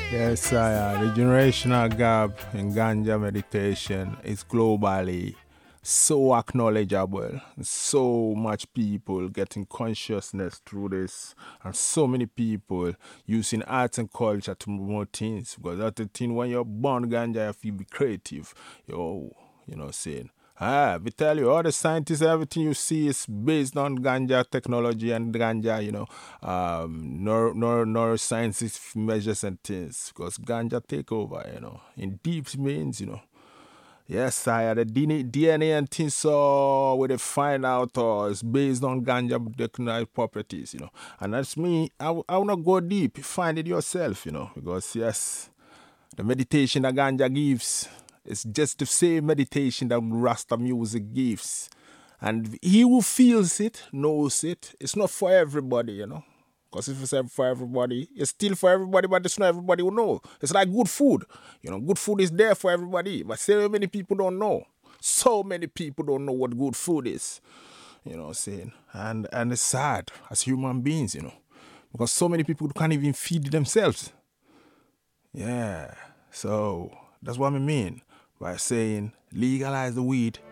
Yes, the generational gap in ganja meditation is globally so acknowledgeable. So much people getting consciousness through this, and so many people using arts and culture to promote things. Because that's the thing when you're born ganja, you have to be creative. Saying. We tell you, all the scientists, everything you see is based on ganja technology and ganja, neurosciences measures and things. Because ganja take over, in deep means, Yes, I had the DNA and things so where they find out it's based on ganja recognized properties, And that's me. I will not go deep. Find it yourself, because yes, the meditation that ganja gives is just the same meditation that Rasta music gives. And he who feels it knows it. It's not for everybody, Because if it's for everybody, it's still for everybody, but it's not everybody who know. It's like good food. Good food is there for everybody, but so many people don't know. So many people don't know what good food is. You know what I'm saying? And it's sad as human beings, Because so many people can't even feed themselves. Yeah. So that's what I mean by saying legalize the weed